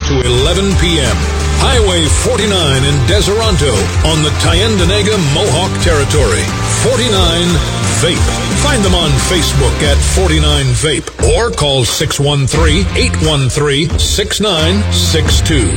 to 11 p.m. Highway 49 in Deseronto on the Tyendinaga Mohawk Territory. 49 Vape. Find them on Facebook at 49 Vape or call 613-813-6962.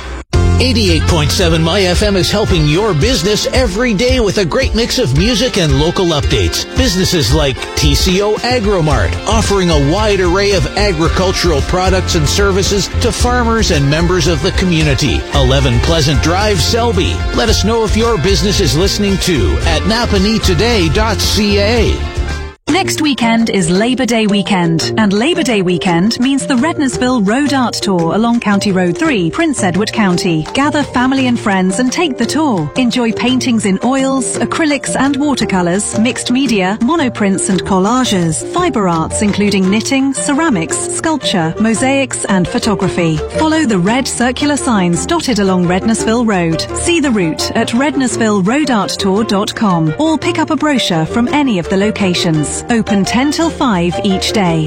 88.7 My FM is helping your business every day with a great mix of music and local updates. Businesses like TCO Agromart, offering a wide array of agricultural products and services to farmers and members of the community. 11 Pleasant Drive, Selby. Let us know if your business is listening to at napanitoday.ca. Next weekend is Labour Day weekend, and Labour Day weekend means the Rednesville Road Art Tour along County Road 3, Prince Edward County. Gather family and friends and take the tour. Enjoy paintings in oils, acrylics and watercolours, mixed media, monoprints and collages, fibre arts including knitting, ceramics, sculpture, mosaics and photography. Follow the red circular signs dotted along Rednesville Road. See the route at rednesvilleroadarttour.com or pick up a brochure from any of the locations. Open 10 till 5 each day.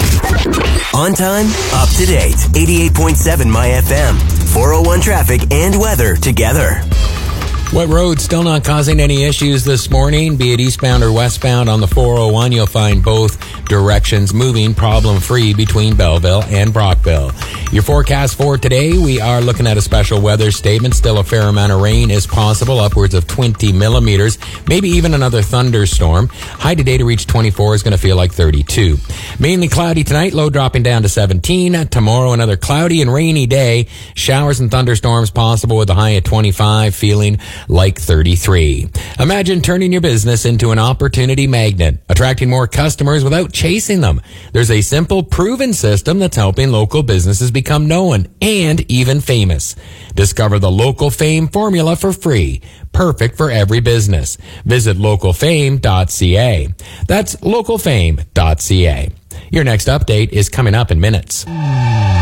On time, up to date. 88.7 My FM. 401 traffic and weather together. Wet roads still not causing any issues this morning, be it eastbound or westbound on the 401. You'll find both directions moving problem-free between Belleville and Brockville. Your forecast for today, we are looking at a special weather statement. Still a fair amount of rain is possible, upwards of 20 millimeters, maybe even another thunderstorm. High today to reach 24 is going to feel like 32. Mainly cloudy tonight, low dropping down to 17. Tomorrow, another cloudy and rainy day. Showers and thunderstorms possible with a high at 25, feeling like 33. Imagine turning your business into an opportunity magnet, attracting more customers without chasing them. There's a simple, proven system that's helping local businesses become known and even famous. Discover the Local Fame formula for free. Perfect for every business. Visit localfame.ca. That's localfame.ca. Your next update is coming up in minutes.